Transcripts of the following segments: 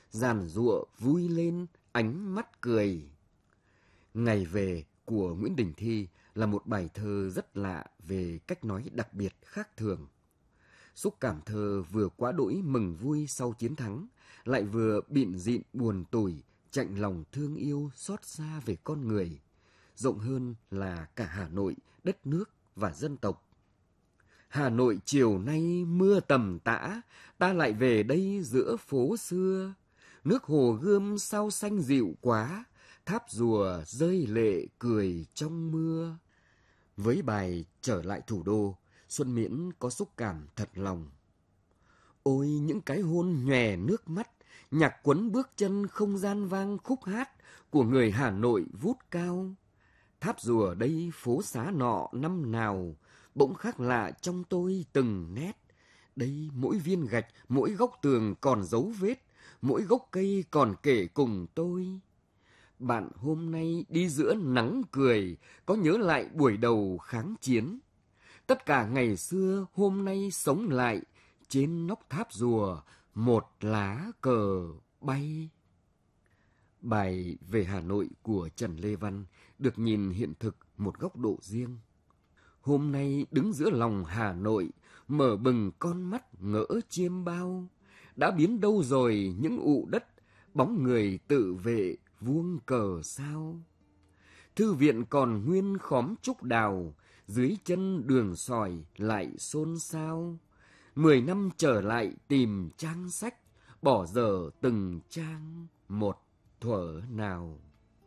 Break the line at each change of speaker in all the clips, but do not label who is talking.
giàn giụa vui lên ánh mắt cười. Ngày về của Nguyễn Đình Thi là một bài thơ rất lạ về cách nói đặc biệt khác thường. Xúc cảm thơ vừa quá đỗi mừng vui sau chiến thắng, lại vừa bịn dịn buồn tủi, chạnh lòng thương yêu xót xa về con người, rộng hơn là cả Hà Nội, đất nước và dân tộc. Hà Nội chiều nay mưa tầm tã, ta lại về đây giữa phố xưa. Nước Hồ Gươm sao xanh dịu quá, tháp rùa rơi lệ cười trong mưa. Với bài Trở lại thủ đô, Xuân Miễn có xúc cảm thật lòng. Ôi những cái hôn nhòe nước mắt, nhạc quấn bước chân không gian vang khúc hát của người Hà Nội vút cao. Tháp rùa đây phố xá nọ năm nào, bỗng khác lạ trong tôi từng nét. Đây mỗi viên gạch, mỗi góc tường còn dấu vết, mỗi gốc cây còn kể cùng tôi. Bạn hôm nay đi giữa nắng cười, có nhớ lại buổi đầu kháng chiến. Tất cả ngày xưa hôm nay sống lại, trên nóc tháp rùa một lá cờ bay. Bài về Hà Nội của Trần Lê Văn được nhìn hiện thực một góc độ riêng. Hôm nay đứng giữa lòng Hà Nội, mở bừng con mắt ngỡ chiêm bao. Đã biến đâu rồi những ụ đất, bóng người tự vệ vuông cờ sao. Thư viện còn nguyên khóm trúc đào, dưới chân đường sỏi lại xôn xao. 10 năm trở lại tìm trang sách, bỏ dở từng trang một thuở nào.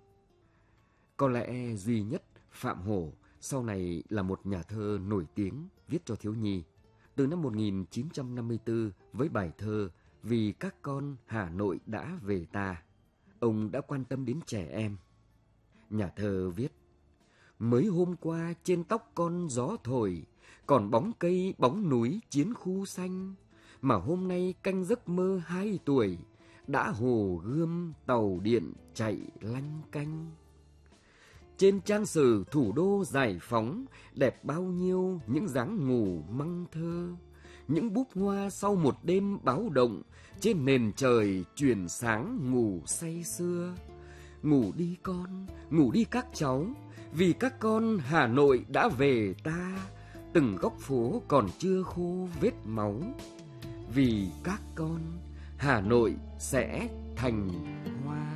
Có lẽ duy nhất Phạm Hổ sau này là một nhà thơ nổi tiếng viết cho thiếu nhi. Từ năm 1954 với bài thơ Vì các con Hà Nội đã về ta, ông đã quan tâm đến trẻ em. Nhà thơ viết: mới hôm qua trên tóc con gió thổi, còn bóng cây bóng núi chiến khu xanh, mà hôm nay canh giấc mơ 2 tuổi, đã Hồ Gươm tàu điện chạy lanh canh. Trên trang sử thủ đô giải phóng, đẹp bao nhiêu những dáng ngủ măng thơ, những búp hoa sau một đêm báo động, trên nền trời chuyển sáng ngủ say sưa. Ngủ đi con, ngủ đi các cháu, vì các con Hà Nội đã về ta, từng góc phố còn chưa khô vết máu. Vì các con Hà Nội sẽ thành